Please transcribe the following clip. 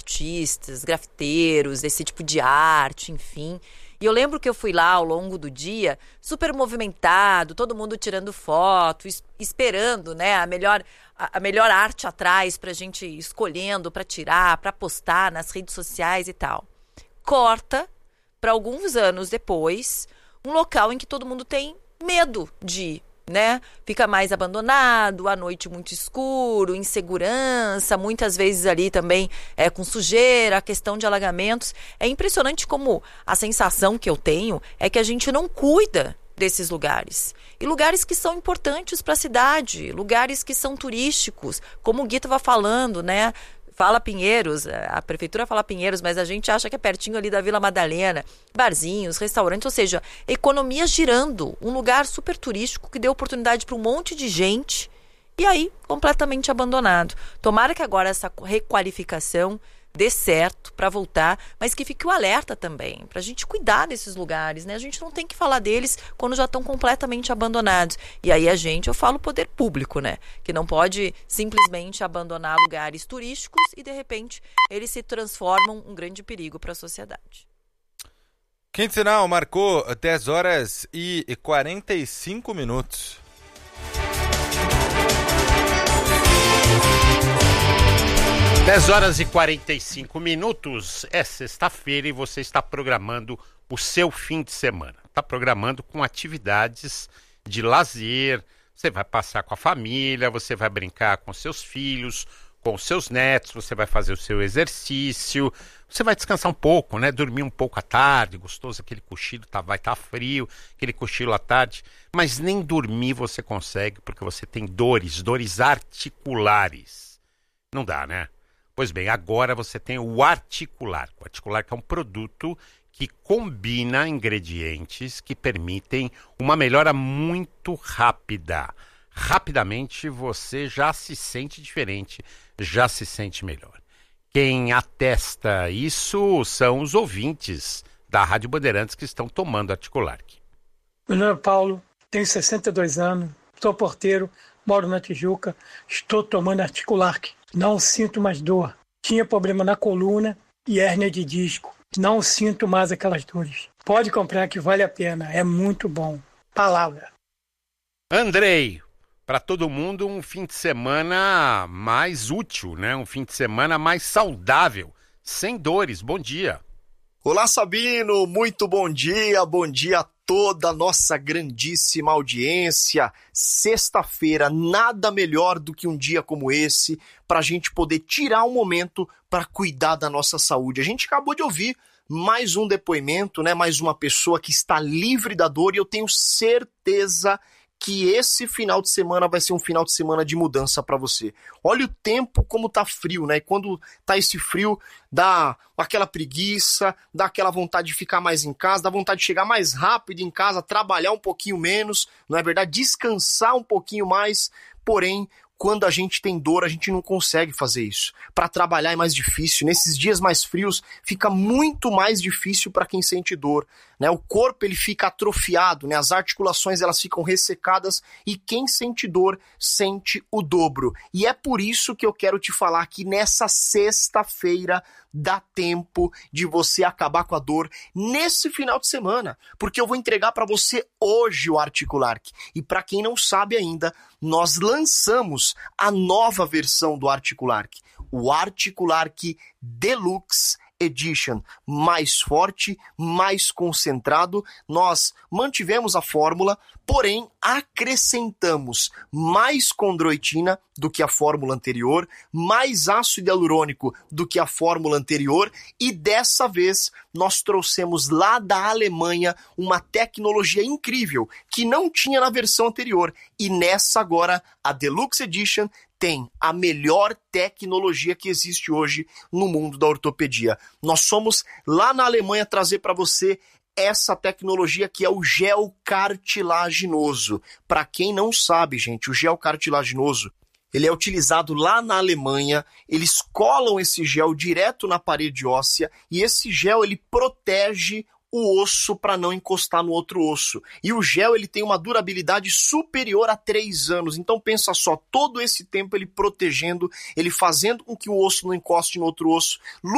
artistas, grafiteiros, esse tipo de arte, enfim. E eu lembro que eu fui lá ao longo do dia, super movimentado, todo mundo tirando foto, esperando, né, a melhor arte atrás pra gente escolhendo, pra tirar, pra postar nas redes sociais e tal. Corta para alguns anos depois, um local em que todo mundo tem medo de ir, né? Fica mais abandonado, à noite muito escuro, insegurança, muitas vezes ali também com sujeira, a questão de alagamentos. É impressionante como a sensação que eu tenho é que a gente não cuida desses lugares. E lugares que são importantes para a cidade, lugares que são turísticos, como o Gui estava falando, né? Fala Pinheiros, a prefeitura fala Pinheiros, mas a gente acha que é pertinho ali da Vila Madalena, barzinhos, restaurantes, ou seja, economia girando, um lugar super turístico que deu oportunidade para um monte de gente e aí completamente abandonado. Tomara que agora essa requalificação dê certo para voltar, mas que fique o alerta também, para a gente cuidar desses lugares, né? A gente não tem que falar deles quando já estão completamente abandonados. E aí eu falo poder público, né? Que não pode simplesmente abandonar lugares turísticos e, de repente, eles se transformam um grande perigo para a sociedade. Quinto sinal marcou 10 horas e 45 minutos. Dez horas e 45 minutos, é sexta-feira e você está programando o seu fim de semana. Está programando com atividades de lazer, você vai passar com a família, você vai brincar com seus filhos, com seus netos, você vai fazer o seu exercício, você vai descansar um pouco, né? Dormir um pouco à tarde, gostoso, aquele cochilo, vai estar frio, aquele cochilo à tarde, mas nem dormir você consegue porque você tem dores articulares. Não dá, né? Pois bem, agora você tem o Articular. O Articular que é um produto que combina ingredientes que permitem uma melhora muito rápida. Rapidamente você já se sente diferente, já se sente melhor. Quem atesta isso são os ouvintes da Rádio Bandeirantes que estão tomando Articular. Meu nome é Paulo, tenho 62 anos, sou porteiro, moro na Tijuca, estou tomando Articular. Não sinto mais dor. Tinha problema na coluna e hérnia de disco. Não sinto mais aquelas dores. Pode comprar que vale a pena. É muito bom. Palavra. Andrei, para todo mundo um fim de semana mais útil, né? Um fim de semana mais saudável, sem dores. Bom dia. Olá, Sabino. Muito bom dia. Bom dia a toda a nossa grandíssima audiência. Sexta-feira, nada melhor do que um dia como esse para a gente poder tirar um momento para cuidar da nossa saúde. A gente acabou de ouvir mais um depoimento, né? Mais uma pessoa que está livre da dor e eu tenho certeza que esse final de semana vai ser um final de semana de mudança para você. Olha o tempo como tá frio, né? E quando tá esse frio, dá aquela preguiça, dá aquela vontade de ficar mais em casa, dá vontade de chegar mais rápido em casa, trabalhar um pouquinho menos, não é verdade? Descansar um pouquinho mais, porém, quando a gente tem dor, a gente não consegue fazer isso. Para trabalhar é mais difícil. Nesses dias mais frios, fica muito mais difícil para quem sente dor, né? O corpo ele fica atrofiado, né? As articulações elas ficam ressecadas e quem sente dor sente o dobro. E é por isso que eu quero te falar que nessa sexta-feira dá tempo de você acabar com a dor nesse final de semana, porque eu vou entregar para você hoje o Articular. E para quem não sabe ainda, nós lançamos a nova versão do Articular, o Articular Deluxe Edition, mais forte, mais concentrado. Nós mantivemos a fórmula, porém acrescentamos mais condroitina do que a fórmula anterior, mais ácido hialurônico do que a fórmula anterior e dessa vez nós trouxemos lá da Alemanha uma tecnologia incrível que não tinha na versão anterior e nessa agora, a Deluxe Edition, tem a melhor tecnologia que existe hoje no mundo da ortopedia. Nós somos lá na Alemanha trazer para você essa tecnologia que é o gel cartilaginoso. Para quem não sabe, gente, o gel cartilaginoso, ele é utilizado lá na Alemanha, eles colam esse gel direto na parede óssea e esse gel ele protege o osso para não encostar no outro osso. E o gel ele tem uma durabilidade superior a 3 anos. Então pensa só, todo esse tempo ele protegendo, ele fazendo com que o osso não encoste no outro osso,